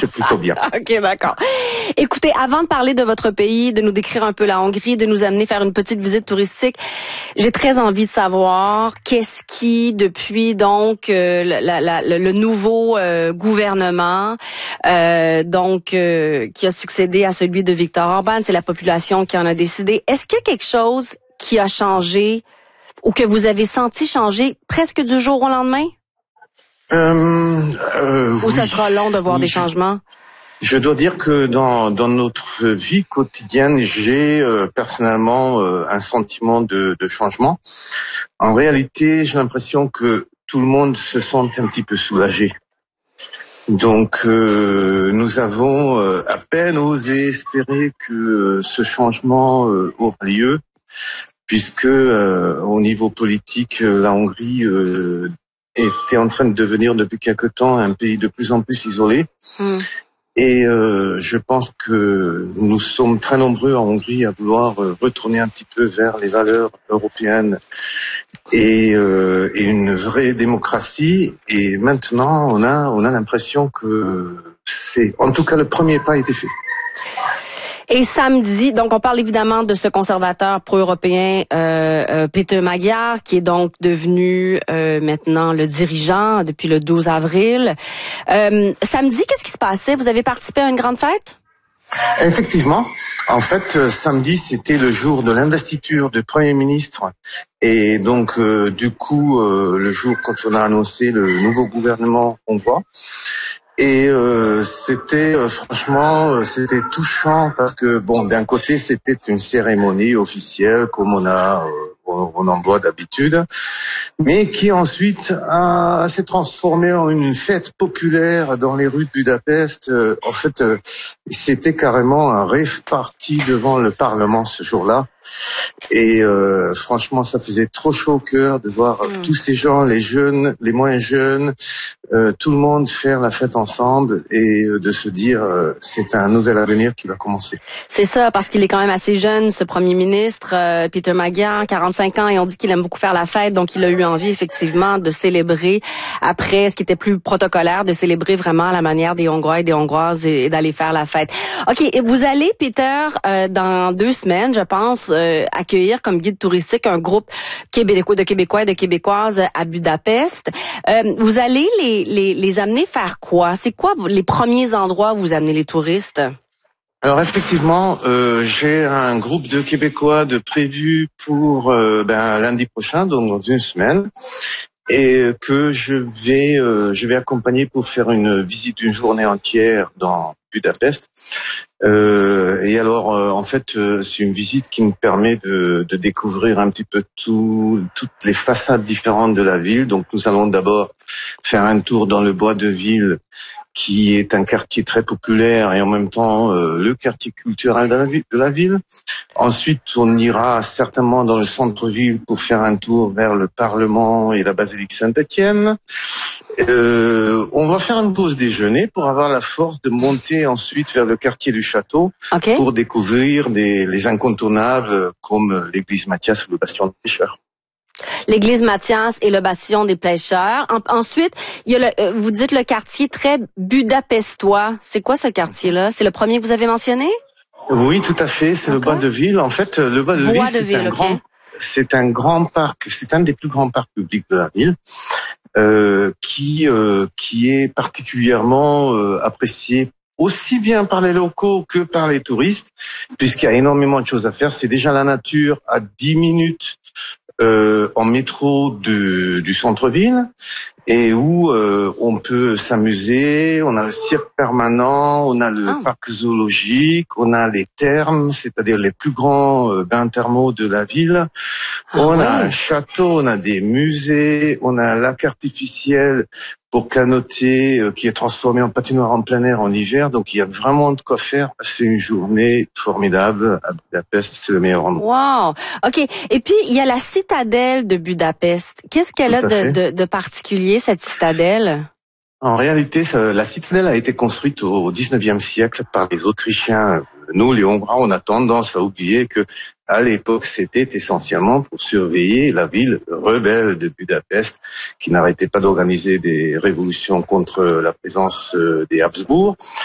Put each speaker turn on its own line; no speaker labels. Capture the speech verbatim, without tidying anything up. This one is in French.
c'est plutôt bien.
OK, d'accord. Écoutez, avant de parler de votre pays, de nous décrire un peu la Hongrie, de nous amener faire une petite visite touristique, j'ai très envie de savoir qu'est-ce qui, depuis donc euh, la, la, le, le nouveau euh, gouvernement, euh, donc euh, qui a succédé à celui de Viktor Orban, c'est la population qui en a décidé. Est-ce qu'il y a quelque chose qui a changé ou que vous avez senti changer presque du jour au lendemain?
Euh, euh,
Ou ça
oui,
sera long de voir
oui,
des
je,
changements?
je dois dire que dans, dans notre vie quotidienne, j'ai euh, personnellement euh, un sentiment de, de changement. En réalité, j'ai l'impression que tout le monde se sent un petit peu soulagé. Donc, euh, nous avons euh, à peine osé espérer que euh, ce changement euh, aura lieu, puisque euh, au niveau politique, euh, la Hongrie euh, était en train de devenir depuis quelque temps un pays de plus en plus isolé.
Hmm.
Et euh, je pense que nous sommes très nombreux en Hongrie à vouloir euh, retourner un petit peu vers les valeurs européennes et, euh, et une vraie démocratie. Et maintenant, on a on a l'impression que c'est, en tout cas, le premier pas a été fait.
Et samedi, donc on parle évidemment de ce conservateur pro-européen euh, euh, Péter Magyar, qui est donc devenu euh, maintenant le dirigeant depuis le douze avril. Euh, samedi, qu'est-ce qui se passait? Vous avez participé à une grande fête?
Effectivement, en fait, euh, samedi, c'était le jour de l'investiture du Premier ministre. Et donc, euh, du coup, euh, le jour quand on a annoncé le nouveau gouvernement hongrois. Et euh, c'était euh, franchement, euh, c'était touchant parce que bon, d'un côté, c'était une cérémonie officielle comme on a, euh, on, on en voit d'habitude, mais qui ensuite a, s'est transformée en une fête populaire dans les rues de Budapest. Euh, en fait, euh, c'était carrément un rave party devant le Parlement ce jour-là. Et euh, franchement, ça faisait trop chaud au cœur de voir mmh. tous ces gens, les jeunes, les moins jeunes, euh, tout le monde faire la fête ensemble et euh, de se dire euh, c'est un nouvel avenir qui va commencer.
C'est ça, parce qu'il est quand même assez jeune, ce premier ministre, euh, Péter Magyar, quarante-cinq ans, et on dit qu'il aime beaucoup faire la fête, donc il a eu envie effectivement de célébrer après ce qui était plus protocolaire, de célébrer vraiment à la manière des Hongrois et des Hongroises et, et d'aller faire la fête. OK, et vous allez, Péter, euh, dans deux semaines, je pense, euh, accueillir comme guide touristique un groupe québécois, de Québécois et de Québécoises à Budapest. Euh, vous allez les, les, les amener faire quoi? C'est quoi les premiers endroits où vous amenez les touristes?
Alors effectivement, euh, j'ai un groupe de Québécois de prévu pour euh, ben, lundi prochain, donc dans une semaine, et que je vais euh, je vais accompagner pour faire une visite d'une journée entière dans Budapest. Euh, et alors, euh, en fait, euh, c'est une visite qui me permet de, de découvrir un petit peu tout, toutes les façades différentes de la ville. Donc, nous allons d'abord faire un tour dans le bois de Ville, qui est un quartier très populaire et en même temps euh, le quartier culturel de la, ville, de la ville. Ensuite, on ira certainement dans le centre-ville pour faire un tour vers le Parlement et la basilique Saint-Étienne. Euh, on va faire une pause déjeuner pour avoir la force de monter ensuite vers le quartier du Château
okay.
pour découvrir des, les incontournables comme l'église Mathias ou le bastion des pêcheurs.
L'église Mathias et le bastion des pêcheurs. En, ensuite, il y a le, euh, vous dites le quartier très budapestois. C'est quoi ce quartier-là? C'est le premier que vous avez mentionné?
Oui, tout à fait. C'est okay. le bois de Ville. En fait, le bois de
bois
Ville,
de
c'est
ville,
un
okay.
grand, c'est un grand parc. C'est un des plus grands parcs publics de la ville. Euh, qui euh, qui est particulièrement euh, apprécié aussi bien par les locaux que par les touristes, puisqu'il y a énormément de choses à faire. C'est déjà la nature à dix minutes euh, en métro de, du centre-ville, et où euh, on peut s'amuser. On a le cirque permanent, on a le oh. parc zoologique, on a les thermes, c'est-à-dire les plus grands euh, bains thermaux de la ville. Ah on ouais. a un château, on a des musées, on a un lac artificiel pour canoter euh, qui est transformé en patinoire en plein air en hiver. Donc il y a vraiment de quoi faire. C'est une journée formidable à Budapest, c'est le meilleur endroit.
Wow. OK. Et puis il y a la citadelle de Budapest. Qu'est-ce qu'elle a de, de, de particulier, cette citadelle?
En réalité, ça, la citadelle a été construite au dix-neuvième siècle par les Autrichiens. Nous, les Hongrois, on a tendance à oublier que à l'époque, c'était essentiellement pour surveiller la ville rebelle de Budapest, qui n'arrêtait pas d'organiser des révolutions contre la présence des Habsbourg.